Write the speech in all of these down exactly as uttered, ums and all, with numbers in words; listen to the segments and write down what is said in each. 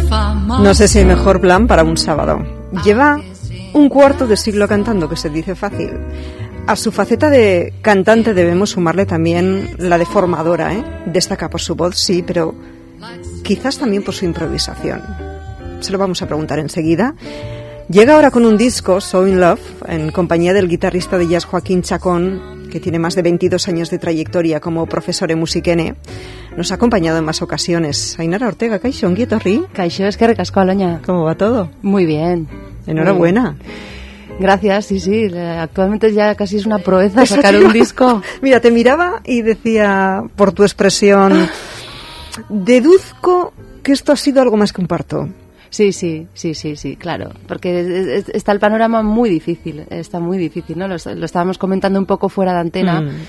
No sé si hay mejor plan para un sábado. Lleva un cuarto de siglo cantando, que se dice fácil. A su faceta de cantante debemos sumarle también la de formadora, ¿eh? Destaca por su voz, sí, pero quizás también por su improvisación. Se lo vamos a preguntar enseguida. Llega ahora con un disco, So in Love, en compañía del guitarrista de jazz Joaquín Chacón, que tiene más de veintidós años de trayectoria como profesor en musiquene. Nos ha acompañado en más ocasiones. Ainara Ortega, kaixo, ongi etorri. Kaixo, eskerrik asko, Aloña. ¿Cómo va todo? Muy bien. Enhorabuena. Muy bien. Gracias, sí, sí. Actualmente ya casi es una proeza sacar un disco. Mira, te miraba y decía, por tu expresión, deduzco que esto ha sido algo más que un parto. Sí, sí, sí, sí, sí, claro, porque está el panorama muy difícil, está muy difícil, ¿no? Lo, lo estábamos comentando un poco fuera de antena mm.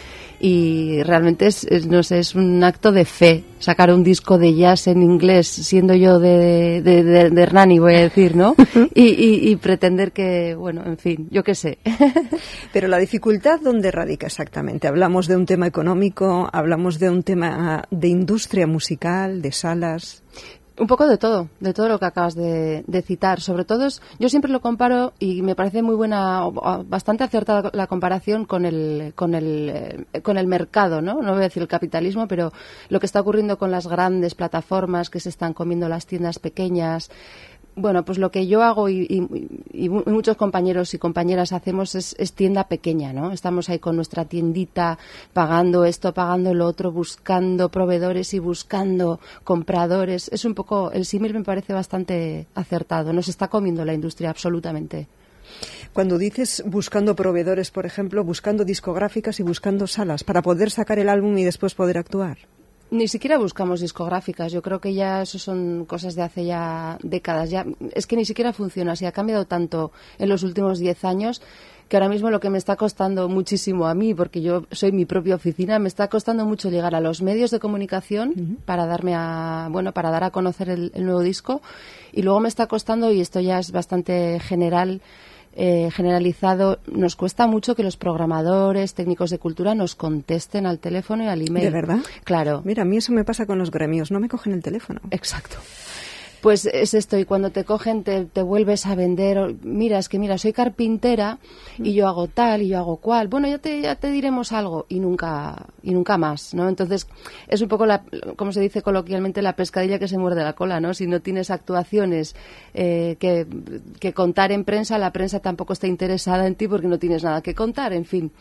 y realmente es, es, no sé, es un acto de fe sacar un disco de jazz en inglés, siendo yo de, de, de, de Hernani, voy a decir, ¿no? y, y, y pretender que, bueno, en fin, yo qué sé. Pero la dificultad, ¿dónde radica exactamente? Hablamos de un tema económico, hablamos de un tema de industria musical, de salas. Un poco de todo, de todo lo que acabas de, de citar. Sobre todo, es, yo siempre lo comparo y me parece muy buena, bastante acertada la comparación con el, con el, con el mercado, ¿no? No voy a decir el capitalismo, pero lo que está ocurriendo con las grandes plataformas que se están comiendo las tiendas pequeñas. Bueno, pues lo que yo hago y, y, y muchos compañeros y compañeras hacemos es, es tienda pequeña, ¿no? Estamos ahí con nuestra tiendita, pagando esto, pagando lo otro, buscando proveedores y buscando compradores. Es un poco, el símil me parece bastante acertado. Nos está comiendo la industria absolutamente. Cuando dices buscando proveedores, por ejemplo, buscando discográficas y buscando salas para poder sacar el álbum y después poder actuar. Ni siquiera buscamos discográficas. Yo creo que ya eso son cosas de hace ya décadas. Ya es que ni siquiera funciona así. Ha cambiado tanto en los últimos diez años que ahora mismo lo que me está costando muchísimo a mí, porque yo soy mi propia oficina, me está costando mucho llegar a los medios de comunicación uh-huh. para darme a, bueno, para dar a conocer el, el nuevo disco, y luego me está costando, y esto ya es bastante general, Eh, generalizado, nos cuesta mucho que los programadores, técnicos de cultura nos contesten al teléfono y al email. ¿De verdad? Claro. Mira, a mí eso me pasa con los gremios, no me cogen el teléfono. Exacto. Pues es esto, y cuando te cogen te, te vuelves a vender, mira, es que mira, soy carpintera y yo hago tal y yo hago cual, bueno, ya te, ya te diremos algo, y nunca y nunca más, ¿no? Entonces es un poco, la, como se dice coloquialmente, la pescadilla que se muerde la cola, ¿no? Si no tienes actuaciones eh, que, que contar en prensa, la prensa tampoco está interesada en ti porque no tienes nada que contar, en fin.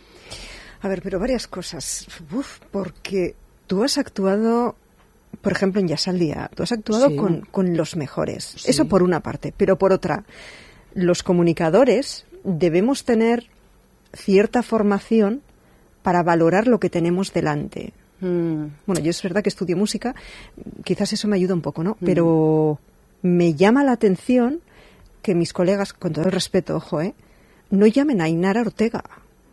A ver, pero varias cosas. Uf, porque tú has actuado, por ejemplo, en Jazz al Día, tú has actuado sí. con, con los mejores. Sí. Eso por una parte. Pero por otra, los comunicadores debemos tener cierta formación para valorar lo que tenemos delante. Mm. Bueno, yo es verdad que estudio música, quizás eso me ayuda un poco, ¿no? Mm. Pero me llama la atención que mis colegas, con todo el respeto, ojo, ¿eh?, no llamen a Ainara Ortega.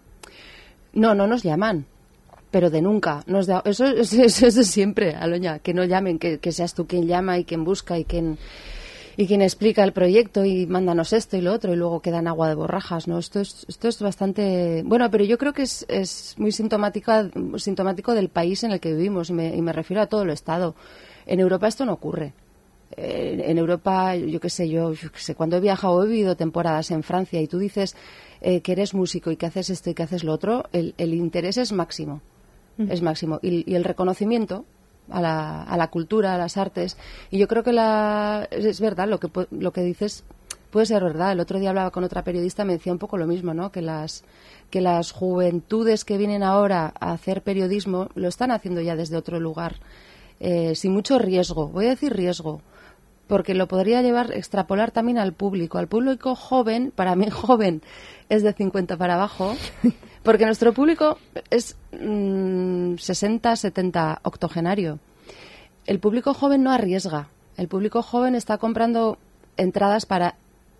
No, no nos llaman. Pero de nunca. Nos da, eso, eso, eso es de siempre, Aloña, que no llamen, que, que seas tú quien llama y quien busca y quien, y quien explica el proyecto y mándanos esto y lo otro, y luego quedan agua de borrajas, ¿no? Esto es, esto es bastante... Bueno, pero yo creo que es, es muy sintomático, sintomático del país en el que vivimos, y me, y me refiero a todo el Estado. En Europa esto no ocurre. Eh, en Europa, yo qué sé, yo, yo qué sé, cuando he viajado, he vivido temporadas en Francia, y tú dices eh, que eres músico y que haces esto y que haces lo otro, el, el interés es máximo. Es máximo. Y, y el reconocimiento a la, a la cultura, a las artes. Y yo creo que la, es verdad, lo que, lo que dices puede ser verdad. El otro día hablaba con otra periodista, me decía un poco lo mismo, ¿no? Que las, que las juventudes que vienen ahora a hacer periodismo lo están haciendo ya desde otro lugar, eh, sin mucho riesgo. Voy a decir riesgo, porque lo podría llevar, extrapolar también al público. Al público joven, para mí joven es de cincuenta para abajo, porque nuestro público es mmm, sesenta, setenta octogenario. El público joven no arriesga. El público joven está comprando entradas para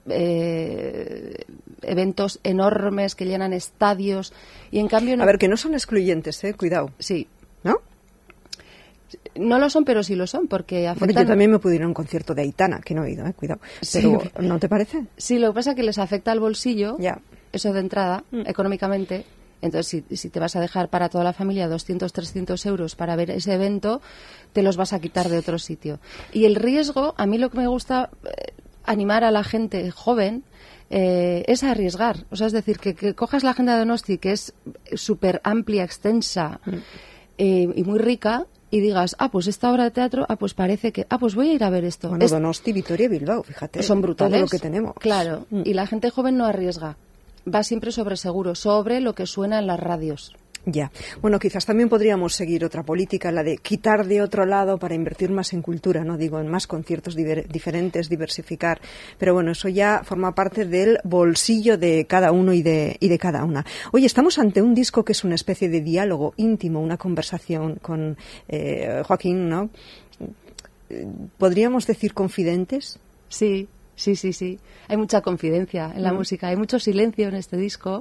eh, eventos enormes que llenan estadios, y en cambio... No... A ver, que no son excluyentes, ¿eh? Cuidado. Sí. ¿No? No lo son, pero sí lo son, porque afectan... Bueno, yo también me pude ir a un concierto de Aitana, que no he ido, eh, cuidado. Pero, sí. ¿no te parece? Sí, lo que pasa es que les afecta al bolsillo, ya. Eso de entrada, mm. económicamente, Entonces, si, si te vas a dejar para toda la familia doscientos, trescientos euros para ver ese evento, te los vas a quitar de otro sitio. Y el riesgo, a mí lo que me gusta eh, animar a la gente joven eh, es a arriesgar. O sea, es decir, que, que cojas la agenda de Donosti, que es súper amplia, extensa mm. eh, y muy rica, y digas, ah, pues esta obra de teatro, ah, pues parece que, ah, pues voy a ir a ver esto. Bueno, es... Donosti, Vitoria y Bilbao, fíjate. Son brutales. Todo lo que tenemos. Claro, mm. y la gente joven no arriesga. Va siempre sobre seguro, sobre lo que suena en las radios. Ya. Bueno, quizás también podríamos seguir otra política, la de quitar de otro lado para invertir más en cultura, no digo en más conciertos diver- diferentes, diversificar. Pero bueno, eso ya forma parte del bolsillo de cada uno y de, y de cada una. Oye, estamos ante un disco que es una especie de diálogo íntimo, una conversación con eh, Joaquín, ¿no? ¿Podríamos decir confidentes? Sí. Sí, sí, sí. Hay mucha confidencia en la mm. música, hay mucho silencio en este disco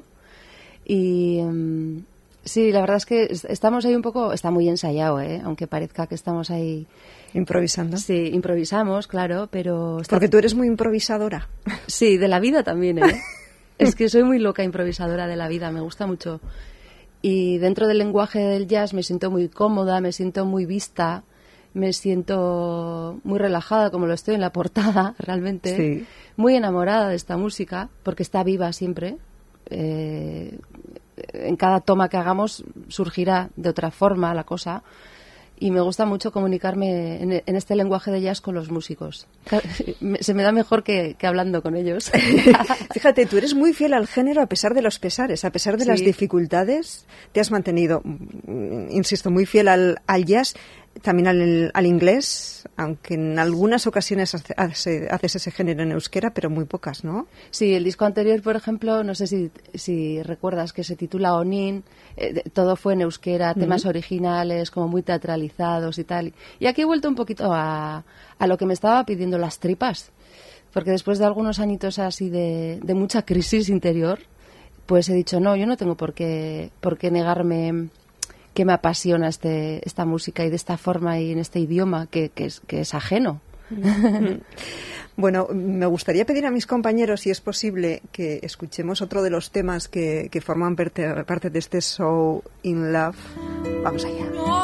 y um, sí, la verdad es que estamos ahí un poco, está muy ensayado, ¿eh? Aunque parezca que estamos ahí improvisando. Sí, improvisamos, claro, pero está... Porque tú eres muy improvisadora. Sí, de la vida también, ¿eh? Es que soy muy loca improvisadora de la vida, me gusta mucho. Y dentro del lenguaje del jazz me siento muy cómoda, me siento muy vista. Me siento muy relajada, como lo estoy en la portada, realmente. Sí. Muy enamorada de esta música, porque está viva siempre. Eh, en cada toma que hagamos surgirá de otra forma la cosa. Y me gusta mucho comunicarme en, en este lenguaje de jazz con los músicos. Se me da mejor que, que hablando con ellos. Fíjate, tú eres muy fiel al género a pesar de los pesares, a pesar de sí. las dificultades. Te has mantenido, insisto, muy fiel al, al jazz. También al, al inglés, aunque en algunas ocasiones hace, hace, haces ese género en euskera, pero muy pocas, ¿no? Sí, el disco anterior, por ejemplo, no sé si, si recuerdas, que se titula Onin, eh, todo fue en euskera, uh-huh. temas originales, como muy teatralizados y tal. Y aquí he vuelto un poquito a, a lo que me estaba pidiendo las tripas, porque después de algunos añitos así de, de mucha crisis interior, pues he dicho, no, yo no tengo por qué, por qué negarme... que me apasiona este, esta música y de esta forma y en este idioma que, que, es, que es ajeno. Bueno, me gustaría pedir a mis compañeros, si es posible, que escuchemos otro de los temas que, que forman parte, parte de este show In Love. Vamos allá.